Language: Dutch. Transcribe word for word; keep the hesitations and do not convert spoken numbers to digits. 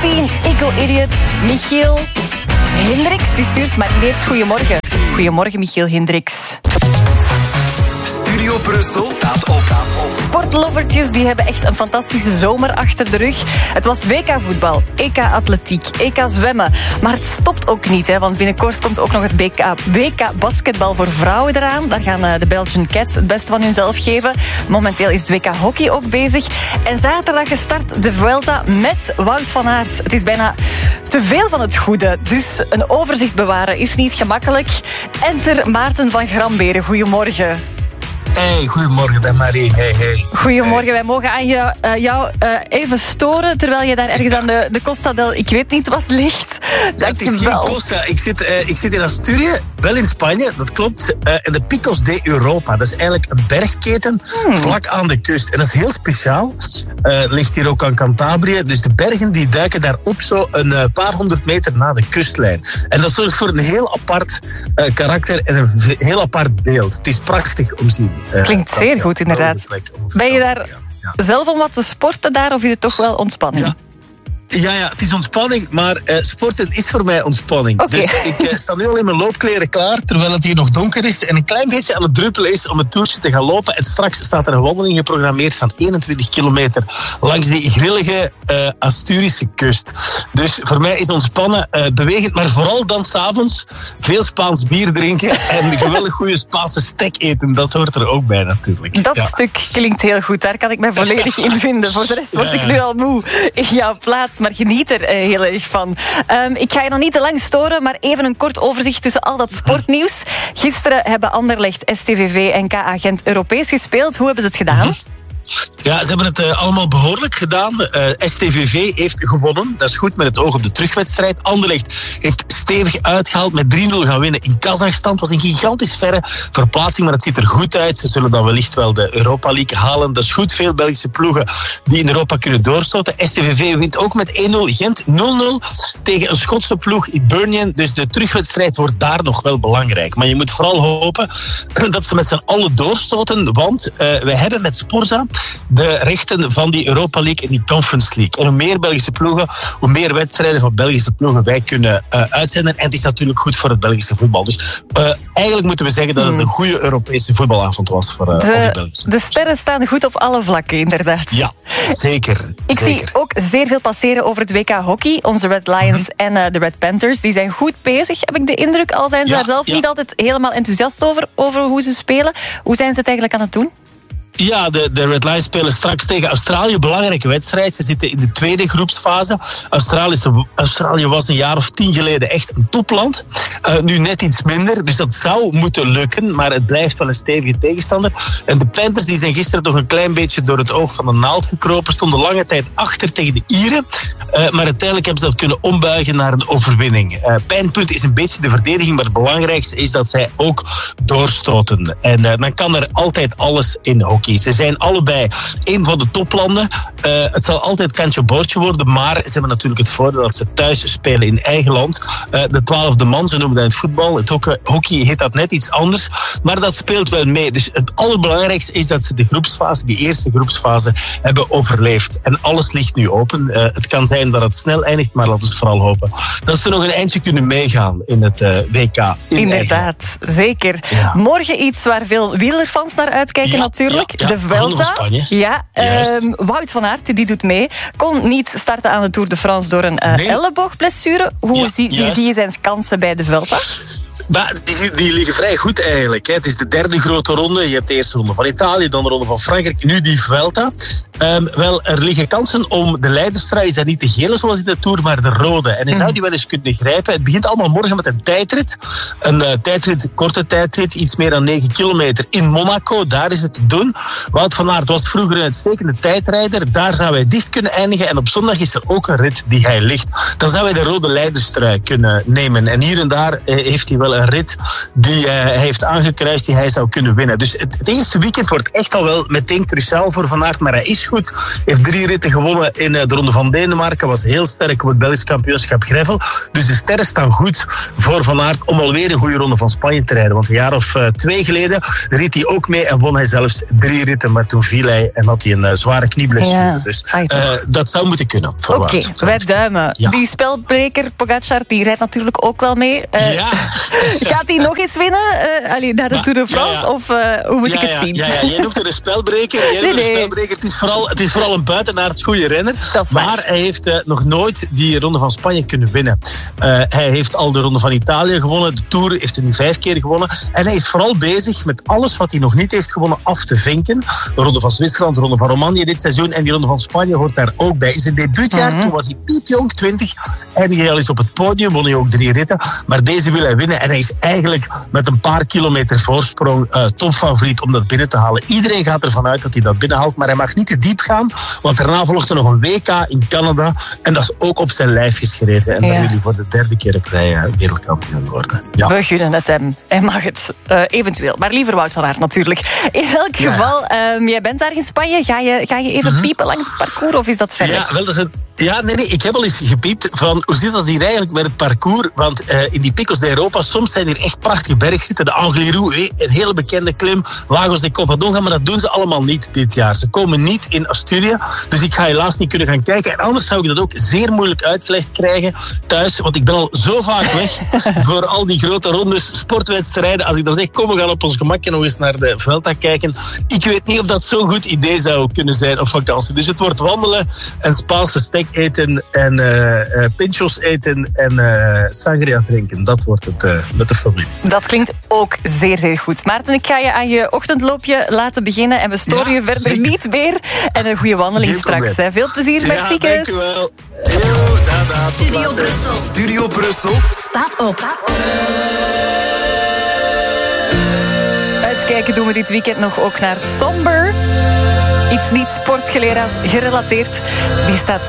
Delphine, Eco Idiot, Michiel Hendricks, die stuurt maar eerst goedemorgen. Goedemorgen, Michiel Hendricks. Studio Brussel staat op. Sportlovertjes die hebben echt een fantastische zomer achter de rug. Het was W K voetbal, E K atletiek, E K zwemmen. Maar het stopt ook niet, hè, want binnenkort komt ook nog het W K, W K basketbal voor vrouwen eraan. Daar gaan de Belgian Cats het beste van hunzelf geven. Momenteel is het W K hockey ook bezig. En zaterdag gestart de Vuelta met Wout van Aert. Het is bijna te veel van het goede, dus een overzicht bewaren is niet gemakkelijk. Enter Maarten van Gramberen, goedemorgen. Hey, goedemorgen, dan Marie. Hey, hey. Goedemorgen, hey. Wij mogen aan je, uh, jou uh, even storen terwijl je daar ergens aan de, de Costa del ik weet niet wat ligt. Ja, het is geen Costa. Ik zit, uh, ik zit in Asturië, wel in Spanje, dat klopt. Uh, in de Picos de Europa. Dat is eigenlijk een bergketen hmm. vlak aan de kust. En dat is heel speciaal. Uh, ligt hier ook aan Cantabrië. Dus de bergen die duiken daar op zo een uh, paar honderd meter na de kustlijn. En dat zorgt voor een heel apart uh, karakter en een v- heel apart beeld. Het is prachtig om te zien. Uh, Klinkt zeer goed, inderdaad. Ben je daar ja, ja. zelf om wat te sporten daar, of is het toch wel ontspanning? Ja. Ja, ja, het is ontspanning, maar uh, sporten is voor mij ontspanning. Okay. Dus ik uh, sta nu al in mijn loopkleren klaar, terwijl het hier nog donker is en een klein beetje aan het druppelen is om het toertje te gaan lopen. En straks staat er een wandeling geprogrammeerd van eenentwintig kilometer langs die grillige uh, Asturische kust. Dus voor mij is ontspannen, uh, bewegend, maar vooral dan 's avonds veel Spaans bier drinken en geweldig goede Spaanse stek eten. Dat hoort er ook bij natuurlijk. Dat ja. stuk klinkt heel goed, daar kan ik me volledig in vinden. Voor de rest word ik nu al moe in jouw plaats. Maar geniet er uh, heel erg van. Um, ik ga je nog niet te lang storen, maar even een kort overzicht tussen al dat sportnieuws. Gisteren hebben Anderlecht, S T V V en K A Gent Europees gespeeld. Hoe hebben ze het gedaan? Mm-hmm. Ja, ze hebben het uh, allemaal behoorlijk gedaan. Uh, S T V V heeft gewonnen. Dat is goed met het oog op de terugwedstrijd. Anderlecht heeft stevig uitgehaald met drie nul gaan winnen in Kazachstan. Het was een gigantisch verre verplaatsing, maar het ziet er goed uit. Ze zullen dan wellicht wel de Europa League halen. Dat is goed. Veel Belgische ploegen die in Europa kunnen doorstoten. S T V V wint ook met één nul. Gent nul nul tegen een Schotse ploeg in Hibernian. Dus de terugwedstrijd wordt daar nog wel belangrijk. Maar je moet vooral hopen dat ze met z'n allen doorstoten. Want uh, wij hebben met Sporza de rechten van die Europa League en die Conference League. En hoe meer Belgische ploegen, hoe meer wedstrijden van Belgische ploegen wij kunnen uh, uitzenden. En het is natuurlijk goed voor het Belgische voetbal. Dus uh, eigenlijk moeten we zeggen dat het een goede Europese voetbalavond was voor uh, de, al die Belgische De sterren staan goed op alle vlakken, inderdaad. Ja, zeker. Ik zeker. zie ook zeer veel passeren over het W K hockey. Onze Red Lions mm-hmm. en uh, de Red Panthers, die zijn goed bezig, heb ik de indruk. Al zijn ze ja, daar zelf ja. niet altijd helemaal enthousiast over, over hoe ze spelen. Hoe zijn ze het eigenlijk aan het doen? Ja, de, de Red Lions spelen straks tegen Australië. Belangrijke wedstrijd. Ze zitten in de tweede groepsfase. Australië, Australië was een jaar of tien geleden echt een topland. Uh, nu net iets minder. Dus dat zou moeten lukken. Maar het blijft wel een stevige tegenstander. En de Panthers die zijn gisteren toch een klein beetje door het oog van de naald gekropen. Stonden lange tijd achter tegen de Ieren. Uh, maar uiteindelijk hebben ze dat kunnen ombuigen naar een overwinning. Uh, pijnpunt is een beetje de verdediging. Maar het belangrijkste is dat zij ook doorstoten. En uh, dan kan er altijd alles in hockey. Ze zijn allebei een van de toplanden. Uh, het zal altijd kantje boordje worden, maar ze hebben natuurlijk het voordeel dat ze thuis spelen in eigen land. Uh, de twaalfde man, ze noemen dat in het voetbal. Het hockey, hockey heet dat net iets anders, maar dat speelt wel mee. Dus het allerbelangrijkste is dat ze de groepsfase, die eerste groepsfase, hebben overleefd. En alles ligt nu open. Uh, het kan zijn dat het snel eindigt, maar laten we vooral hopen dat ze nog een eindje kunnen meegaan in het uh, W K. In Inderdaad, zeker. Ja. Morgen iets waar veel wielerfans naar uitkijken ja, natuurlijk. Ja, de Vuelta. Ja, um, Wout van Aert, die doet mee. Kon niet starten aan de Tour de France door een uh, nee. elleboogblessure. Hoe ja, zie, zie je zijn kansen bij de Vuelta? Maar die, die liggen vrij goed eigenlijk. Hè. Het is de derde grote ronde. Je hebt de eerste ronde van Italië, dan de ronde van Frankrijk, nu die Vuelta. Um, wel, er liggen kansen om de leiderstrui, is dat niet de gele zoals in de Tour, maar de rode. En hij zou die wel eens kunnen grijpen. Het begint allemaal morgen met een tijdrit. Een uh, tijdrit, korte tijdrit, iets meer dan negen kilometer in Monaco. Daar is het te doen. Wout van Aert was vroeger een uitstekende tijdrijder. Daar zou hij dicht kunnen eindigen. En op zondag is er ook een rit die hij ligt. Dan zou hij de rode leiderstrui kunnen nemen. En hier en daar uh, heeft hij wel wel een rit die uh, hij heeft aangekruist die hij zou kunnen winnen. Dus het, het eerste weekend wordt echt al wel meteen cruciaal voor Van Aert, maar hij is goed. Hij heeft drie ritten gewonnen in uh, de Ronde van Denemarken, was heel sterk op het Belgisch kampioenschap Gravel. Dus de sterren staan goed voor Van Aert om alweer een goede Ronde van Spanje te rijden. Want een jaar of uh, twee geleden reed hij ook mee en won hij zelfs drie ritten, maar toen viel hij en had hij een uh, zware knieblessure. Ja. Dus uh, dat zou moeten kunnen. Oké, okay, wij duimen. Ja. Die spelbreker Pogacar, die rijdt natuurlijk ook wel mee. Uh, ja. Gaat hij nog eens winnen? Uh, allee, naar de ja, Tour de France? Ja, ja. Of uh, hoe moet ja, ik het ja, zien? Ja, ja. Jij noemt het een spelbreker. Jij nee, nee. Een spelbreker. Het, is vooral, het is vooral een buitenaards goede renner. Maar waar. hij heeft uh, nog nooit die Ronde van Spanje kunnen winnen. Uh, hij heeft al de Ronde van Italië gewonnen. De Tour heeft hij nu vijf keer gewonnen. En hij is vooral bezig met alles wat hij nog niet heeft gewonnen af te vinken. De Ronde van Zwitserland, de Ronde van Romandie dit seizoen en die Ronde van Spanje hoort daar ook bij. In zijn debuutjaar, mm-hmm. toen was hij piepjong, twintig. Eindigde hij al eens op het podium, won hij ook drie ritten. Maar deze wil hij winnen en hij is eigenlijk met een paar kilometer voorsprong uh, topfavoriet om dat binnen te halen. Iedereen gaat ervan uit dat hij dat binnenhaalt, maar hij mag niet te diep gaan, want daarna volgt er nog een W K in Canada en dat is ook op zijn lijf geschreven. En ja. dan wil hij voor de derde keer op rij uh, wereldkampioen worden. Ja. We gunnen het hem. Hij mag het uh, eventueel. Maar liever Wout van Aert natuurlijk. In elk ja. geval, um, jij bent daar in Spanje. Ga je, ga je even mm-hmm. piepen langs het parcours of is dat ver weg? Ja, wel, dat is een Ja, nee, nee, ik heb al eens gepiept van hoe zit dat hier eigenlijk met het parcours? Want uh, in die Picos de Europa, soms zijn hier echt prachtige bergritten. De Angliru, een hele bekende klim. Lagos de Covadonga, maar dat doen ze allemaal niet dit jaar. Ze komen niet in Asturië, dus ik ga helaas niet kunnen gaan kijken. En anders zou ik dat ook zeer moeilijk uitgelegd krijgen thuis, want ik ben al zo vaak weg voor al die grote rondes, sportwedstrijden. Als ik dan zeg, kom, we gaan op ons gemakje nog eens naar de Vuelta kijken. Ik weet niet of dat zo'n goed idee zou kunnen zijn op vakantie. Dus het wordt wandelen en Spaanse stek eten en uh, uh, pinchos eten en uh, sangria drinken. Dat wordt het uh, met de familie. Dat klinkt ook zeer, zeer goed. Maarten, ik ga je aan je ochtendloopje laten beginnen en we storen ja, je verder zeker. niet meer. En een goede wandeling Geen straks. Hè. Veel plezier, merci. Ja, dankjewel. Studio Brussel. Studio Brussel. Staat op. Uitkijken doen we dit weekend nog ook naar Somber. Iets niet sportgerelateerd. Die staat